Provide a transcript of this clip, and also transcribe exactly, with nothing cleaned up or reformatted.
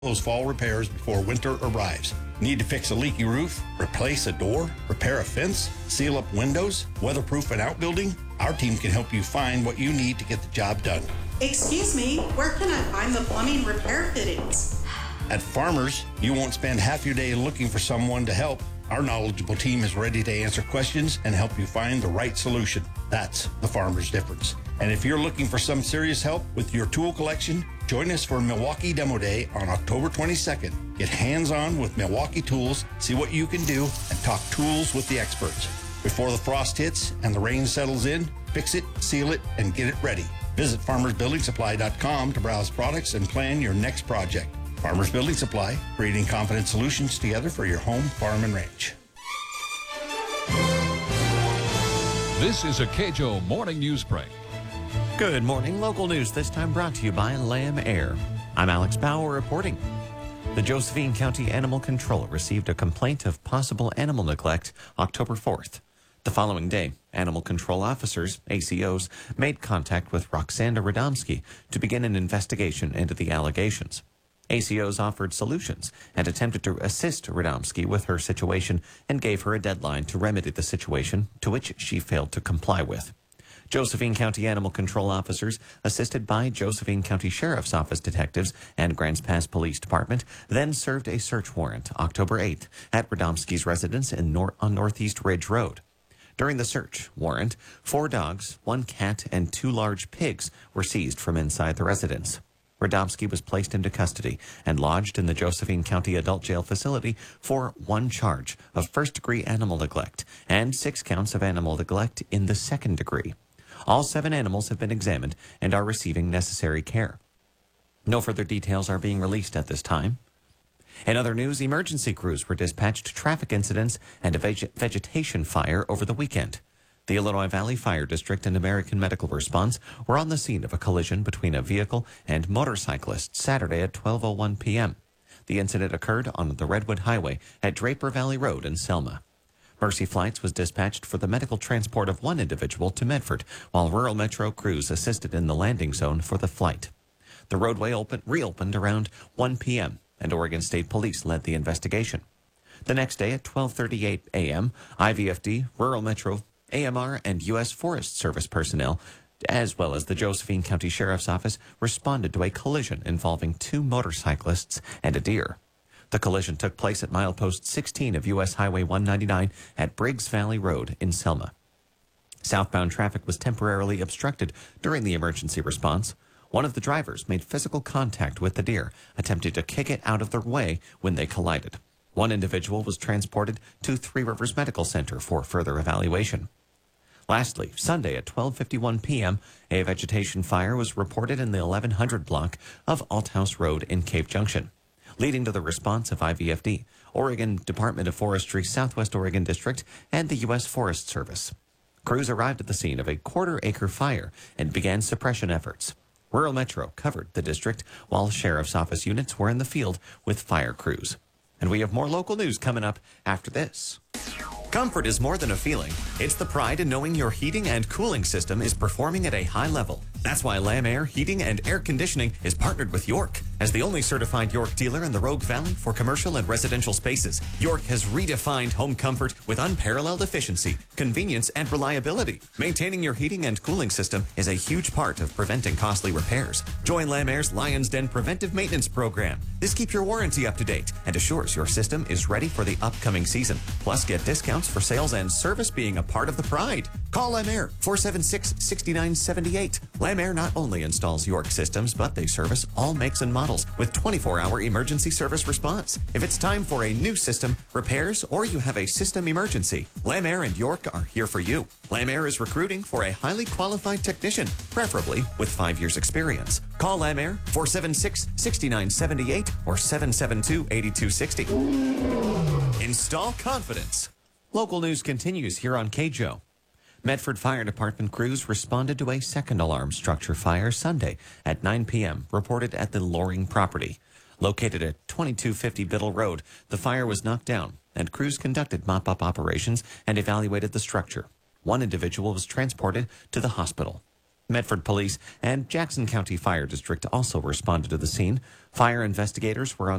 those fall repairs before winter arrives. Need to fix a leaky roof, replace a door, repair a fence, seal up windows, weatherproof an outbuilding? Our team can help you find what you need to get the job done. Excuse me, where can I find the plumbing repair fittings? At Farmers, you won't spend half your day looking for someone to help. Our knowledgeable team is ready to answer questions and help you find the right solution. That's the Farmers difference. And if you're looking for some serious help with your tool collection, join us for Milwaukee Demo Day on October twenty-second. Get hands-on with Milwaukee tools, see what you can do, and talk tools with the experts. Before the frost hits and the rain settles in, fix it, seal it, and get it ready. Visit farmers building supply dot com to browse products and plan your next project. Farmers Building Supply, creating confident solutions together for your home, farm, and ranch. This is a K J O Morning News Break. Good morning. Local news, this time brought to you by Lamb Air. I'm Alex Bauer reporting. The Josephine County Animal Control received a complaint of possible animal neglect October fourth. The following day, animal control officers, A C Os, made contact with Roxanda Radomski to begin an investigation into the allegations. A C Os offered solutions and attempted to assist Radomski with her situation and gave her a deadline to remedy the situation, to which she failed to comply with. Josephine County Animal Control officers, assisted by Josephine County Sheriff's Office detectives and Grants Pass Police Department, then served a search warrant October eighth at Radomski's residence in Nor- on Northeast Ridge Road. During the search warrant, four dogs, one cat, and two large pigs were seized from inside the residence. Radomski was placed into custody and lodged in the Josephine County Adult Jail Facility for one charge of first-degree animal neglect and six counts of animal neglect in the second degree. All seven animals have been examined and are receiving necessary care. No further details are being released at this time. In other news, emergency crews were dispatched to traffic incidents and a veg- vegetation fire over the weekend. The Illinois Valley Fire District and American Medical Response were on the scene of a collision between a vehicle and motorcyclists Saturday at twelve oh one p.m. The incident occurred on the Redwood Highway at Draper Valley Road in Selma. Mercy Flights was dispatched for the medical transport of one individual to Medford, while Rural Metro crews assisted in the landing zone for the flight. The roadway open, reopened around one p.m., and Oregon State Police led the investigation. The next day at twelve thirty-eight a.m., I V F D, Rural Metro, A M R, and U S Forest Service personnel, as well as the Josephine County Sheriff's Office, responded to a collision involving two motorcyclists and a deer. The collision took place at milepost sixteen of U S Highway one ninety-nine at Briggs Valley Road in Selma. Southbound traffic was temporarily obstructed during the emergency response. One of the drivers made physical contact with the deer, attempting to kick it out of their way when they collided. One individual was transported to Three Rivers Medical Center for further evaluation. Lastly, Sunday at twelve fifty-one p.m., a vegetation fire was reported in the eleven hundred block of Althouse Road in Cave Junction, leading to the response of I V F D, Oregon Department of Forestry Southwest Oregon District, and the U S Forest Service. Crews arrived at the scene of a quarter-acre fire and began suppression efforts. Rural Metro covered the district, while Sheriff's Office units were in the field with fire crews. And we have more local news coming up after this. Comfort is more than a feeling. It's the pride in knowing your heating and cooling system is performing at a high level. That's why Lamb Air Heating and Air Conditioning is partnered with York. As the only certified York dealer in the Rogue Valley for commercial and residential spaces, York has redefined home comfort with unparalleled efficiency, convenience, and reliability. Maintaining your heating and cooling system is a huge part of preventing costly repairs. Join Lamb Air's Lion's Den Preventive Maintenance Program. This keeps your warranty up to date and assures your system is ready for the upcoming season. Plus, get discounts for sales and service being a part of the pride. Call Lamb Air, four seven six, six nine seven eight. Lamb Air not only installs York systems, but they service all makes and models with twenty-four hour emergency service response. If it's time for a new system, repairs, or you have a system emergency, Lamb Air and York are here for you. Lamb Air is recruiting for a highly qualified technician, preferably with five years experience. Call Lamb Air, four seven six, six nine seven eight or seven seven two, eight two six zero. Install confidence. Local news continues here on K J O. Medford Fire Department crews responded to a second alarm structure fire Sunday at nine p.m., reported at the Loring property. Located at twenty-two fifty Biddle Road, the fire was knocked down, and crews conducted mop-up operations and evaluated the structure. One individual was transported to the hospital. Medford Police and Jackson County Fire District also responded to the scene. Fire investigators were on